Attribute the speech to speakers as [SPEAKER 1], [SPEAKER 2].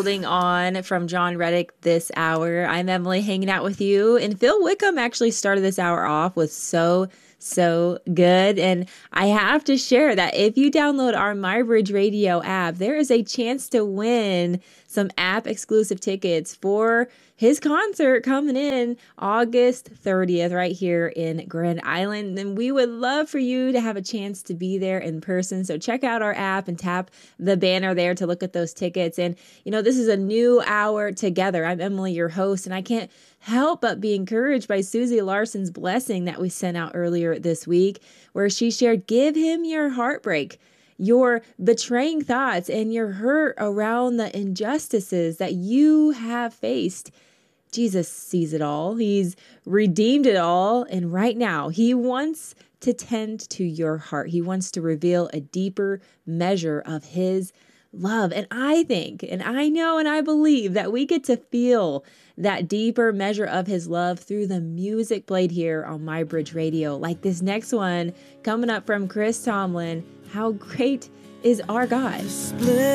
[SPEAKER 1] Holding On from John Reddick this hour. I'm Emily hanging out with you. And Phil Wickham actually started this hour off with So good. And I have to share that if you download our MyBridge Radio app, there is a chance to win some app exclusive tickets for his concert coming in August 30th right here in Grand Island. And we would love for you to have a chance to be there in person. So check out our app and tap the banner there to look at those tickets. And, you know, this is a new hour together. I'm Emily, your host, and I can't help but be encouraged by Susie Larson's blessing that we sent out earlier this week, where she shared, give him your heartbreak, your betraying thoughts, and your hurt around the injustices that you have faced. Jesus sees it all. He's redeemed it all. And right now, he wants to tend to your heart. He wants to reveal a deeper measure of his love. And I think, and I know, and I believe that we get to feel that deeper measure of his love through the music played here on MyBridge Radio, like this next one coming up from Chris Tomlin, How Great is Our God.